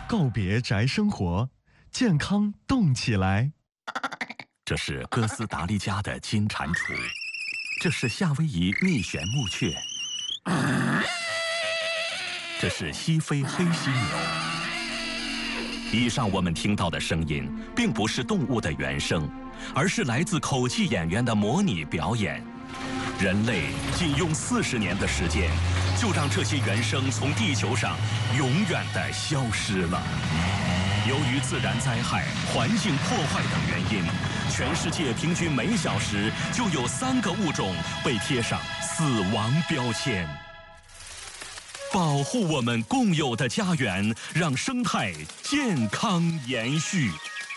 告别宅生活，健康动起来。 这是哥斯达黎加的金蟾蜍，这是夏威夷蜜旋木雀，这是西非黑犀牛。以上我们听到的声音，并不是动物的原声，而是来自口技演员的模拟表演。人类仅用40年的时间，就让这些原声从地球上永远地消失了。由于自然灾害、环境破坏等原因，全世界平均每小时就有3个物种被贴上死亡标签。保护我们共有的家园，让生态健康延续。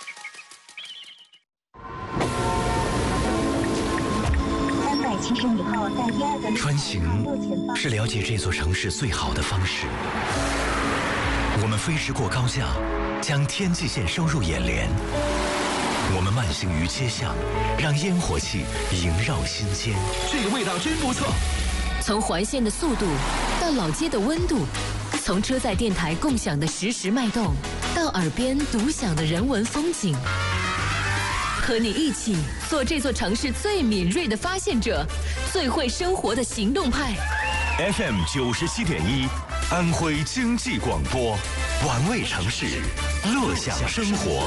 370米后，在第2个穿行是了解这座城市最好的方式。我们飞驰过高架，将天际线收入眼帘。我们慢行于街巷，让烟火气萦绕心间。 这个味道真不错。 从环线的速度到老街的温度，从车载电台共享的实时脉动，到耳边独享的人文风景。和你一起做这座城市最敏锐的发现者，最会生活的行动派。 FM 97.1，安徽经济广播，玩味城市，乐享生活。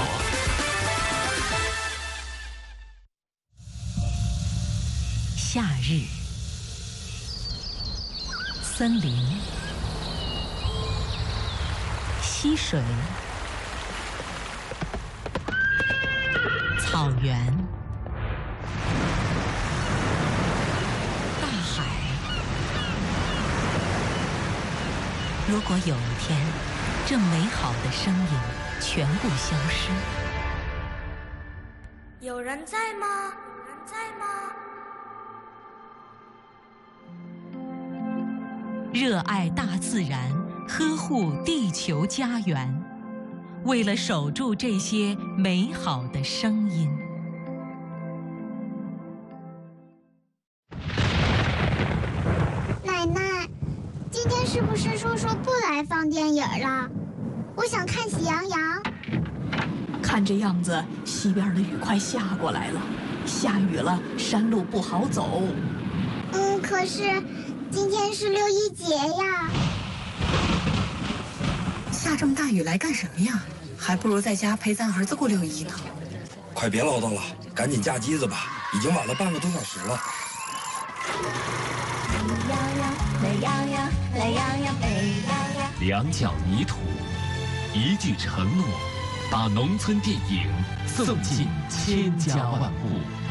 夏日，森林，溪水，草原，大海。如果有一天，这美好的声音全部消失， 有人在吗？有人在吗？ 热爱大自然，呵护地球家园，为了守住这些美好的声音。 奶奶，今天是不是叔叔不来放电影了？我想看《喜羊羊》。 看这样子，西边的雨快下过来了，下雨了，山路不好走。 可是今天是6·1节呀。 下这么大雨来干什么呀？还不如在家陪咱儿子过6·1呢。 快别唠叨了，赶紧架机子吧，已经晚了半个多小时了。 美羊羊，美羊羊，美羊羊。 两脚泥土，一句承诺，把农村电影送进千家万户。